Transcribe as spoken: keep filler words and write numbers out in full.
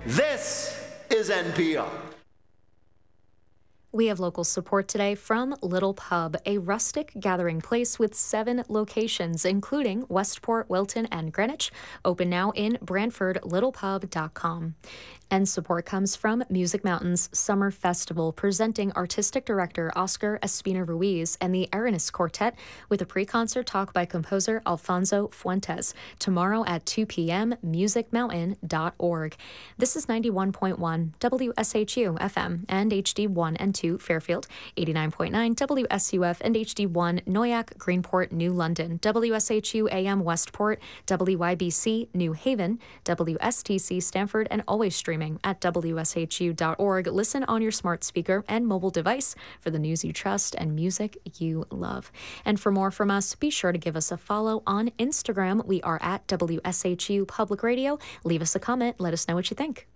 This is N P R. We have local support today from Little Pub, a rustic gathering place with seven locations, including Westport, Wilton, and Greenwich. Open now in Brantford, little pub dot com. And support comes from Music Mountain's Summer Festival, presenting artistic director Oscar Espina Ruiz and the Arenas Quartet with a pre-concert talk by composer Alfonso Fuentes. Tomorrow at two p.m., music mountain dot org. This is ninety-one point one W S H U F M and H D one and two Fairfield, eighty-nine point nine W S U F and H D one Noyak, Greenport, New London, W S H U A M Westport, W Y B C New Haven, W S T C Stanford, and always streaming at W S H U dot org. Listen on your smart speaker and mobile device for the news you trust and music you love. And for more from us, be sure to give us a follow on Instagram. We are at W S H U Public Radio. Leave us a comment. Let us know what you think.